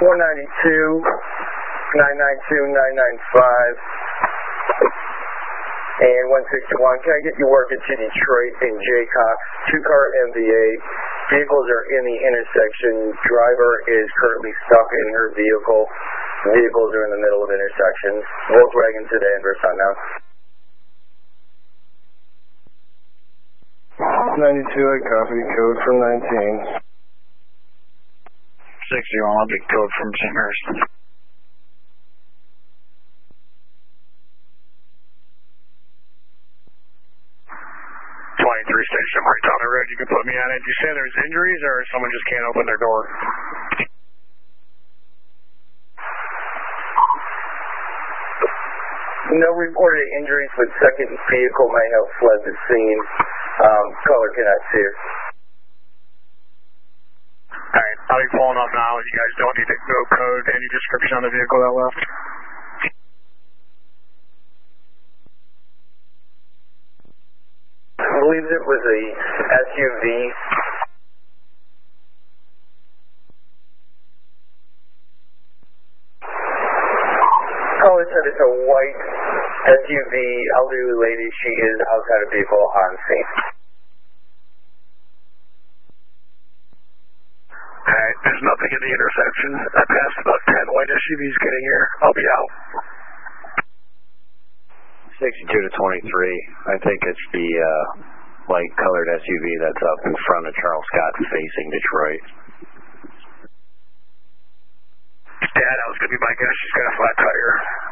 192, 992, 995, and 161. Can I get you working to Detroit and Jaycox? 2-car MVA. Vehicles are in the intersection. Driver is currently stuck in her vehicle. Vehicles are in the middle of intersections. Volkswagen to the inverse on now. 92, I copy. Code from 19. 61, I'll get code from St. Mary's. 23 Station right down the road. You can put me on it. Did you say there's injuries or someone just can't open their door? No reported injuries, but second vehicle may have fled the scene. Caller cannot see her. Alright, I'll be pulling up now. You guys don't need to go code any description on the vehicle that left. I believe it was a SUV. Caller said it's a white SUV, elderly lady. She is outside a vehicle on scene. Alright, there's nothing in the intersection. I passed about 10 white SUVs getting here. I'll be out. 62 to 23. I think it's the light colored SUV that's up in front of Charles Scott facing Detroit. Dad, that was going to be my guess. She's got a flat tire.